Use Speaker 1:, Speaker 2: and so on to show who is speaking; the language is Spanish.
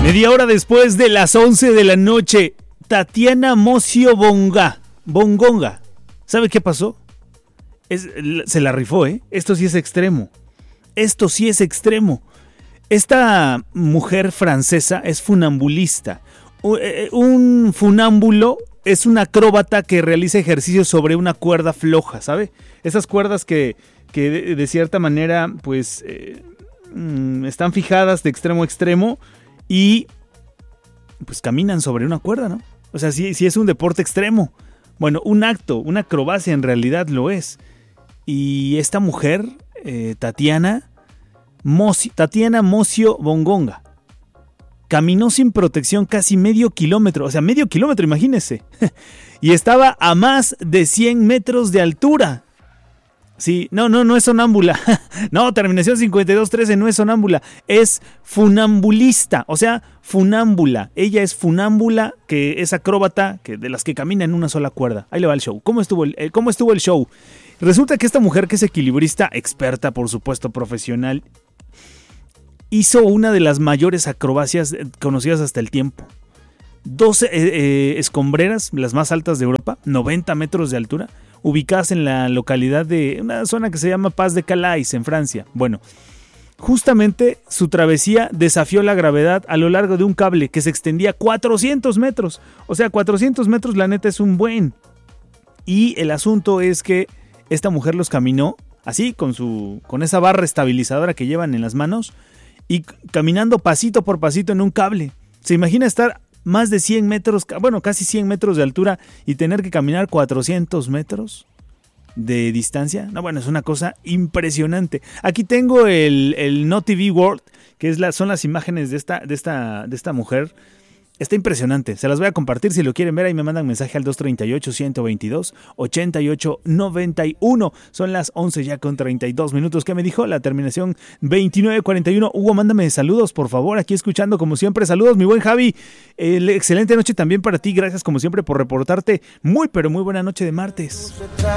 Speaker 1: Media hora después de las 11 de la noche, Tatiana Mocio Bongonga. ¿Sabe qué pasó? Se la rifó, ¿eh? Esto sí es extremo. Esta mujer francesa es funambulista. Un funámbulo es un acróbata que realiza ejercicios sobre una cuerda floja, ¿sabe? Esas cuerdas que de cierta manera, pues, están fijadas de extremo a extremo y, pues, caminan sobre una cuerda, ¿no? O sea, sí es un deporte extremo. Bueno, una acrobacia en realidad lo es. Y esta mujer, Tatiana Mocio Bongonga, caminó sin protección casi medio kilómetro, imagínese. Y estaba a más de 100 metros de altura. Sí, no es sonámbula. No, terminación 5213 no es sonámbula, es funambulista, o sea, funámbula. Ella es funámbula, que es acróbata, que de las que camina en una sola cuerda. Ahí le va el show. ¿Cómo estuvo el show? Resulta que esta mujer, que es equilibrista, experta, por supuesto, profesional, hizo una de las mayores acrobacias conocidas hasta el tiempo. 12 escombreras, las más altas de Europa, 90 metros de altura, ubicadas en la localidad de una zona que se llama Pas de Calais, en Francia. Bueno, justamente su travesía desafió la gravedad a lo largo de un cable que se extendía 400 metros. O sea, 400 metros, la neta, es un buen. Y el asunto es que esta mujer los caminó así, con esa barra estabilizadora que llevan en las manos, y caminando pasito por pasito en un cable. ¿Se imagina estar más de 100 metros, bueno, casi 100 metros de altura y tener que caminar 400 metros de distancia? No, bueno, es una cosa impresionante. Aquí tengo el No TV World, que son las imágenes de esta mujer. Está impresionante, se las voy a compartir. Si lo quieren ver, ahí me mandan mensaje al 238-122-8891. Son las 11 ya con 32 minutos. ¿Qué me dijo? La terminación 2941. Hugo, mándame saludos, por favor, aquí escuchando como siempre. Saludos, mi buen Javi. Excelente noche también para ti. Gracias como siempre por reportarte. Muy, pero muy buena noche de martes.